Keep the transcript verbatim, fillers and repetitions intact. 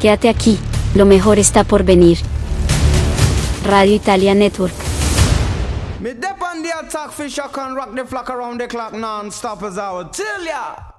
Quédate aquí, lo mejor está por venir. Radio Italia Network. Me dep on the attack, fish I can rock the flock around the clock non-stop as I would tell ya.